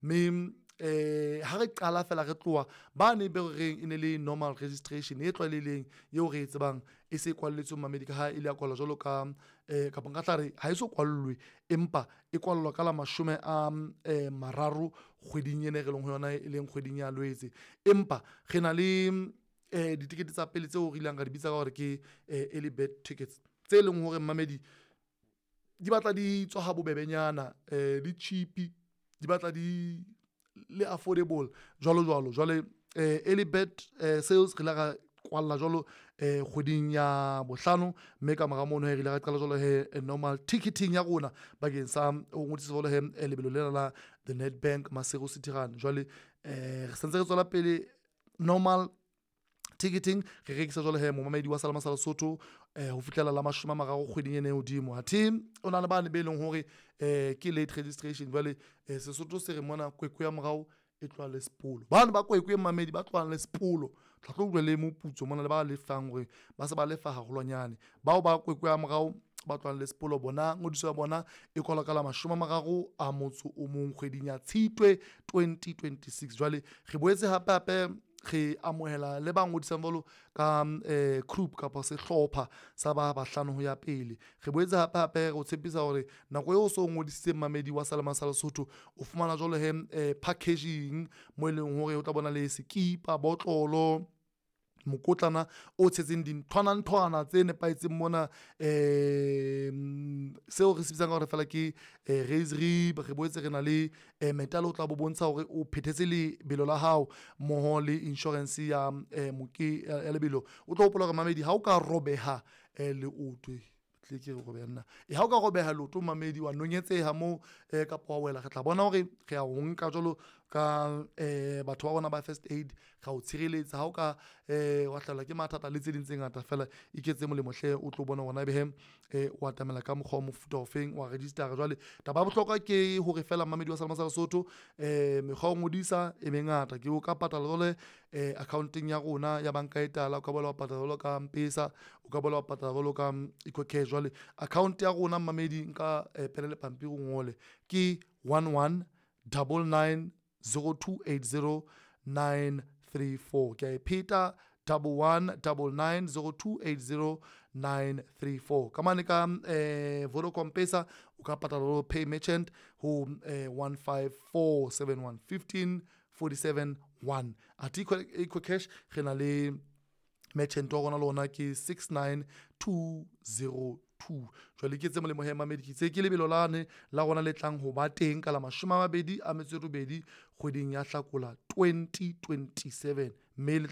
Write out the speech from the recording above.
mme ha re qala fela re tloa ba ne be re e ne le normal registration e tlwaelehileng eo re e tsebang e se kwalletswe mamedi ka ha ile ya kwallwa jwalo ka kapa nka tla re ha e so kwallwe empa e kwallwa ka la 30 kgweding ena re leng ho yona e leng kgweding ya Loetse, empa re na le ditikete tsa pele tseo re ilang ka di bitsa ka hore ke early bird tickets tse leng hore mamedi di batla di tswa ha bobebenyana, di cheap, di batla di le affordable jwale early bird sales re la ga kwalla jwalo kgweding ya bohlano, mme ka mora mono re ile ra qala jwalo normal ticketing ya rona bakeng sa ho ngodisa jwalo lebelo lena la the Nedbank Maseru City Run. Jwale re sentse re tswela pele normal ticketing, re rekisa jwale momamedi wa Salama sa Lesotho ho fihlela la 30 kgweding ena hodimo. Athe o na le bane be leng hore ke late registration, jwale Sesotho se re mona kwekwe ya morao e tloha le sepolo. Bana ba kwekwe mamedi ba tloha le sepolo tla tlo utlwa le moputso mona le ba lefang hore ba se ba lefa haholwanyane. Bao ba kwekwe ya morao ba tloha le sepolo bona ngodiso ya bona e kwala ka la 31 kgweding ya Tshitwe 2026. Jwale re boetse hape re amohela le ba ngodisang jwalo ka group kapa sehlopha sa ba bahlano ho ya pele. Re boetse hape re tshepisa hore nako eo so ngodisitseng mamedi wa Salama sa Lesotho o fumana jwalo packaging mo e leng hore o tla bona le sekipa, botlolo, mokotlana o tshetseng dinthwana tse nepahetseng mona, seo re se bitsang hore fela ke raise. Re boetse re na le metal o tla bo bontsha hore o phethetse lebelo la hao moho le insurance ya ya lebelo. O tlo hopola hore mamedi ha o ka robeha leoto ke robeha nna ha o ka robeha leoto mamedi wa nonyetseha mo kapa wa wela, re tla bona hore re a ho nka jwalo ka batho ba bona ba first aid, ga o tshireletsa ha o ka wa hlala ke mathata le tse ding tse ngata fela iketse molemo hle o tlo bona hona behem wa tamela ka mokgwa o mofuta ofeng wa register. Jwale taba bohlokwa ke hore fela mamedi wa Salama sa Lesotho mekgwa o ngodisa e mengata ke o ka patala jwale accounting ya rona ya banka e tala, o ka bola wa patala jwalo ka M-Pesa, o ka bola wa patala jwalo ka EcoCash. Jwale account ya rona mamedi nka pelele pampiri ngole ke 11990280 ke ipeta 11990280 ka mane ka Vodacom Pesa o ka patala pay merchant ho 154711547 ati EcoCash re na le merchant wa rona lona ke 69202. Jwale ke tse molemo mamedi ke tse ke lebelo lane la rona le tlang ho ba teng ka la 28 kgweding ya Hlakola 2027 mme